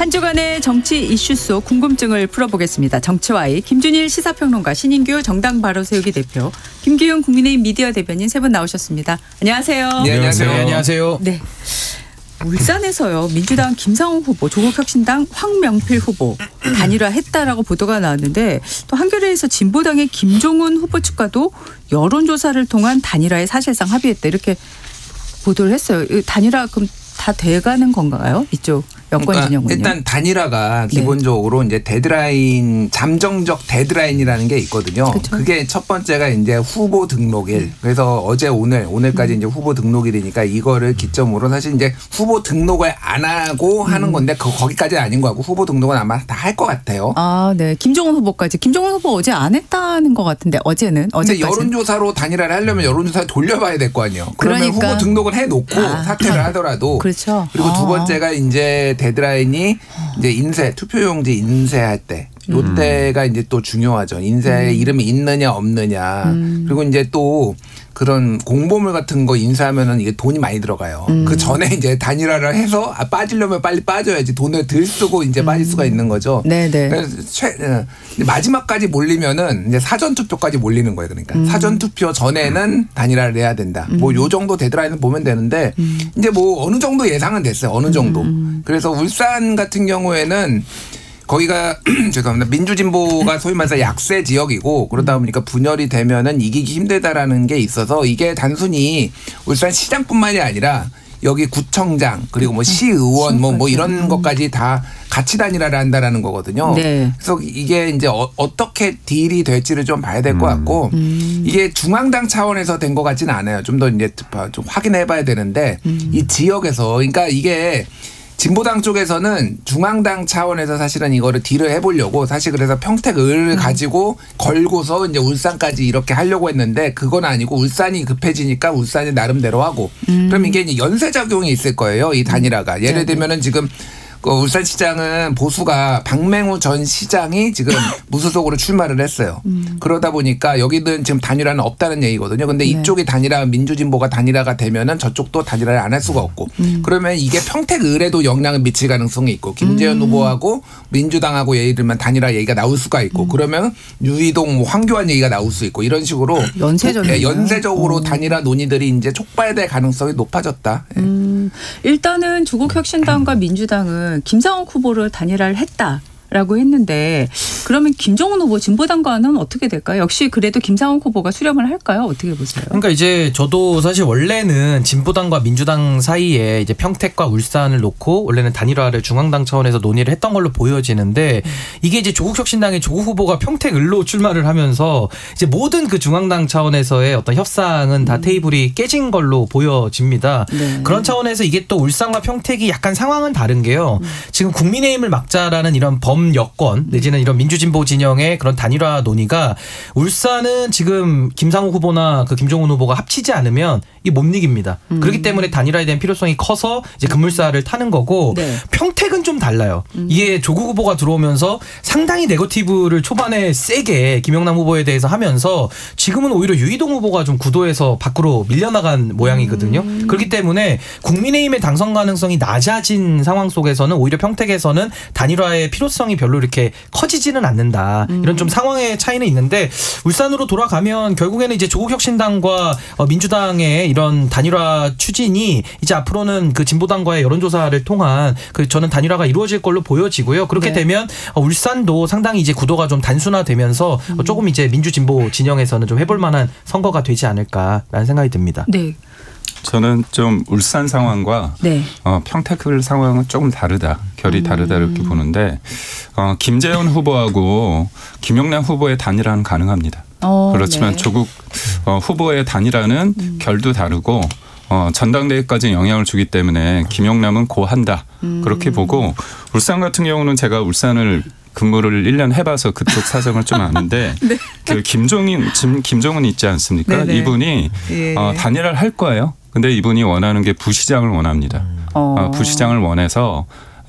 한 주간의 정치 이슈 속 궁금증을 풀어보겠습니다. 정치와이 김준일 시사평론가, 신인규 정당 바로 세우기 대표, 김기훈 국민의힘 미디어 대변인 세 분 나오셨습니다. 안녕하세요. 네, 안녕하세요. 안녕하세요. 네. 울산에서요, 민주당 김상훈 후보, 조국혁신당 황명필 후보 단일화했다라고 보도가 나왔는데, 또 한겨레에서 진보당의 김종훈 후보 측과도 여론조사를 통한 단일화에 사실상 합의했다, 이렇게 보도를 했어요. 단일화 그럼 다 돼가는 건가요? 이쪽 여권 진영은요? 일단 단일화가 기본적으로 이제 데드라인, 잠정적 데드라인이라는 게 있거든요. 그쵸? 그게 첫 번째가 이제 후보 등록일. 그래서 어제 오늘까지 이제 후보 등록일이니까 이거를 기점으로 사실 이제 후보 등록을 안 하고 하는 건데 거기까지는 아닌 것 같고, 후보 등록은 아마 다 할 것 같아요. 아, 네. 김종훈 후보까지. 김종훈 후보 어제 안 했다는 것 같은데, 어제는? 근데 여론조사로 단일화를 하려면 여론조사 돌려봐야 될 거 아니에요. 그러면 그러니까. 후보 등록을 해놓고 사퇴를 하더라도. 그렇죠. 그리고 두 번째가 이제 데드라인이 이제 투표용지 인쇄할 때, 요때가 이제 또 중요하죠. 인쇄에 이름이 있느냐 없느냐. 그리고 이제 또 그런 공보물 같은 거 인쇄하면은 이게 돈이 많이 들어가요. 그 전에 이제 단일화를 해서 빠지려면 빨리 빠져야지 돈을 덜 쓰고 이제 빠질 수가 있는 거죠. 네네. 그래서 마지막까지 몰리면은 이제 사전 투표까지 몰리는 거예요. 그러니까 사전 투표 전에는 단일화를 해야 된다. 뭐 요 정도 데드라인을 보면 되는데, 이제 뭐 어느 정도 예상은 됐어요. 어느 정도. 그래서 울산 같은 경우에는 거기가 죄송합니다. 민주진보가 소위 말해서 약세 지역이고, 그러다 보니까 분열이 되면은 이기기 힘들다라는 게 있어서, 이게 단순히 울산 시장뿐만이 아니라 여기 구청장 그리고 뭐 시의원 뭐 이런 것까지 다 같이 단일화를 한다라는 거거든요. 네. 그래서 이게 이제 어떻게 딜이 될지를 좀 봐야 될 것 같고, 이게 중앙당 차원에서 된 것 같지는 않아요. 좀 더 이제 좀 확인해봐야 되는데, 이 지역에서, 그러니까 이게 진보당 쪽에서는 중앙당 차원에서 사실은 이거를 딜을 해보려고, 사실 그래서 평택을 가지고 걸고서 이제 울산까지 이렇게 하려고 했는데, 그건 아니고 울산이 급해지니까 울산이 나름대로 하고, 그럼 이게 이제 연쇄작용이 있을 거예요. 이 단일화가. 예를 들면은 지금 울산시장은 보수가 박맹우 전 시장이 지금 무소속으로 출마를 했어요. 그러다 보니까 여기는 지금 단일화는 없다는 얘기거든요. 근데 이쪽이 단일화, 민주진보가 단일화가 되면은 저쪽도 단일화를 안 할 수가 없고, 그러면 이게 평택을에도 영향을 미칠 가능성이 있고, 김재현 후보하고 민주당하고 예를 들면 단일화 얘기가 나올 수가 있고, 그러면 유이동, 뭐 황교안 얘기가 나올 수 있고, 이런 식으로 연쇄적으로 단일화 논의들이 이제 촉발될 가능성이 높아졌다. 일단은 조국혁신당과 민주당은 김상훈 후보를 단일화를 했다라고 했는데, 그러면 김종훈 후보 진보당과는 어떻게 될까요? 역시 그래도 김상훈 후보가 수렴을 할까요? 어떻게 보세요? 그러니까 이제 저도 사실 원래는 진보당과 민주당 사이에 이제 평택과 울산을 놓고 원래는 단일화를 중앙당 차원에서 논의를 했던 걸로 보여지는데, 이게 이제 조국혁신당의 조국 후보가 평택을로 출마를 하면서 이제 모든 그 중앙당 차원에서의 어떤 협상은 다 테이블이 깨진 걸로 보여집니다. 네. 그런 차원에서 이게 또 울산과 평택이 약간 상황은 다른 게요. 지금 국민의힘을 막자라는 이런 범여권 내지는 이런 민주진보 진영의 그런 단일화 논의가, 울산은 지금 김상우 후보나 그 김종훈 후보가 합치지 않으면 이게 못 이깁니다. 그렇기 때문에 단일화에 대한 필요성이 커서 이제 급물살을 타는 거고, 네. 평택은 좀 달라요. 이게 조국 후보가 들어오면서 상당히 네거티브를 초반에 세게 김영남 후보에 대해서 하면서, 지금은 오히려 유이동 후보가 좀 구도에서 밖으로 밀려나간 모양이거든요. 그렇기 때문에 국민의힘의 당선 가능성이 낮아진 상황 속에서는 오히려 평택에서는 단일화의 필요성이 별로 이렇게 커지지는 않는다. 이런 좀 상황의 차이는 있는데, 울산으로 돌아가면 결국에는 이제 조국혁신당과 민주당의 이런 단일화 추진이 이제 앞으로는 그 진보당과의 여론조사를 통한 저는 단일화가 이루어질 걸로 보여지고요. 그렇게 네. 되면 울산도 상당히 이제 구도가 좀 단순화되면서 조금 이제 민주진보 진영에서는 좀 해볼 만한 선거가 되지 않을까라는 생각이 듭니다. 네. 저는 좀 울산 상황과 평택을 상황은 조금 다르다. 결이 다르다 이렇게 보는데, 김재현 후보하고 김영남 후보의 단일화는 가능합니다. 그렇지만 네. 조국 후보의 단일화는 결도 다르고, 전당대회까지 영향을 주기 때문에 김영남은 고한다. 그렇게 보고, 울산 같은 경우는 제가 울산을 근무를 1년 해봐서 그쪽 사정을 좀 아는데, 네. 그 김종훈 있지 않습니까? 네네. 이분이 단일화를 할 거예요. 근데 이분이 원하는 게 부시장을 원합니다. 부시장을 원해서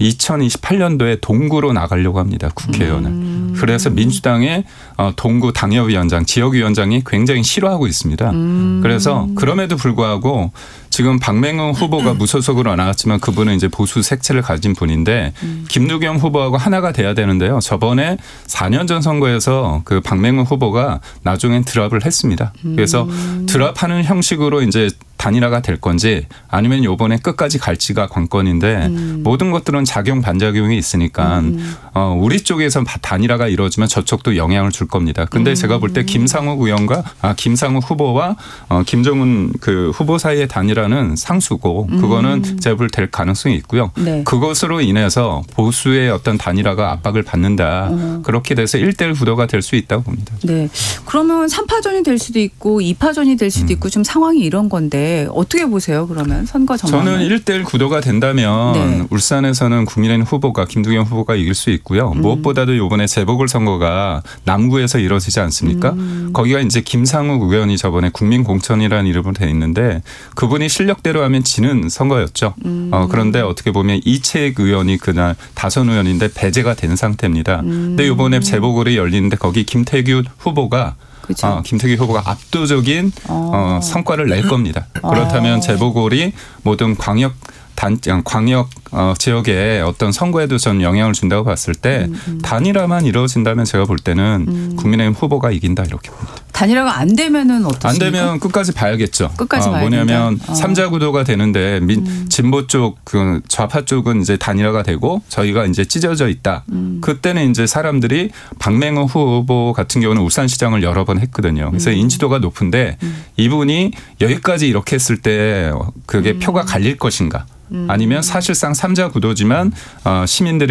2028년도에 동구로 나가려고 합니다. 국회의원을. 그래서 민주당의 동구 당협위원장, 지역위원장이 굉장히 싫어하고 있습니다. 그래서 그럼에도 불구하고 지금 박맹훈 후보가 무소속으로 나왔지만 그분은 이제 보수 색채를 가진 분인데 김두겸 후보하고 하나가 돼야 되는데요. 저번에 4년 전 선거에서 그 박맹훈 후보가 나중엔 드랍을 했습니다. 그래서 드랍하는 형식으로 이제 단일화가 될 건지 아니면 요번에 끝까지 갈지가 관건인데 모든 것들은 작용 반작용이 있으니까 우리 쪽에서 단일화가 이루어지면 저쪽도 영향을 줄 겁니다. 근데 제가 볼 때 김상욱 후보와 김정은 그 후보 사이의 단일화는 상수고 그거는 제가 볼 될 가능성이 있고요. 네. 그것으로 인해서 보수의 어떤 단일화가 압박을 받는다. 그렇게 돼서 1대1 구도가 될 수 있다고 봅니다. 네. 그러면 3파전이 될 수도 있고 2파전이 될 수도 있고 좀 상황이 이런 건데 어떻게 보세요? 그러면 선거 전망은? 저는 1대1 구도가 된다면 네. 울산에서는 국민의힘 후보가 김두겸 후보가 이길 수 있고요. 무엇보다도 이번에 재보궐선거가 남구에서 이루어지지 않습니까? 거기가 이제 김상욱 의원이 저번에 국민공천이라는 이름으로 돼 있는데 그분이 실력대로 하면 지는 선거였죠. 그런데 어떻게 보면 이채익 의원이 그날 다선 의원인데 배제가 된 상태입니다. 근데 이번에 재보궐이 열리는데 거기 김태규 후보가 그렇죠. 김태규 후보가 압도적인 성과를 낼 겁니다. 그렇다면 재보궐이 모든 광역 지역의 어떤 선거에도 전 영향을 준다고 봤을 때 단일화만 이루어진다면 제가 볼 때는 국민의힘 후보가 이긴다 이렇게 봅니다. 단일화가 안 되면은 어떻습니까? 안 되면 끝까지 봐야겠죠. 끝까지 봐야 뭐냐면 된다. 3자 구도가 되는데 진보 쪽, 그 좌파 쪽은 이제 단일화가 되고 저희가 이제 찢어져 있다. 그때는 이제 사람들이 박맹훈 후보 같은 경우는 울산시장을 여러 번 했거든요. 그래서 인지도가 높은데 이분이 여기까지 이렇게 했을 때 그게 표가 갈릴 것인가. 아니면 사실상 3자 구도지만 시민들이